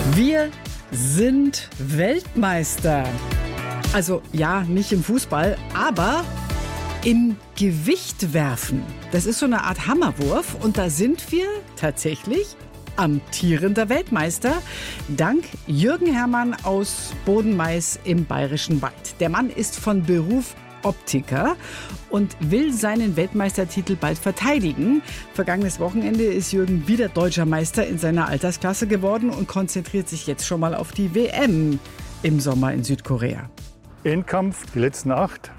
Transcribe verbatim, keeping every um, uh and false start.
Wir sind Weltmeister. Also ja, nicht im Fußball, aber im Gewichtwerfen. Das ist so eine Art Hammerwurf und da sind wir tatsächlich amtierender Weltmeister, dank Jürgen Herrmann aus Bodenmais im Bayerischen Wald. Der Mann ist von Beruf Optiker und will seinen Weltmeistertitel bald verteidigen. Vergangenes Wochenende ist Jürgen wieder deutscher Meister in seiner Altersklasse geworden und konzentriert sich jetzt schon mal auf die W M im Sommer in Südkorea. Endkampf, die letzten acht.